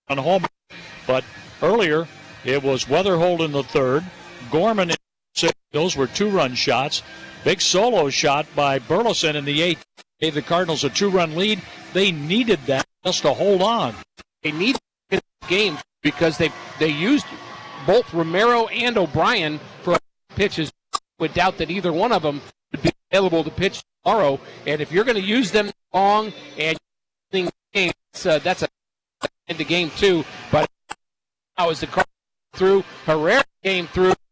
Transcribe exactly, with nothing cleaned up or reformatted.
on home. But earlier, it was Weatherhold in the third, Gorman in the sixth. Those were two-run shots. Big solo shot by Burleson in the eighth gave the Cardinals a two-run lead. They needed that just to hold on. They needed the game because they they used both Romero and O'Brien for pitches. I would doubt that either one of them would be available to pitch tomorrow. And if you're going to use them long and the game, uh, that's a in the game too. But now as the Cardinals through, Herrera came through.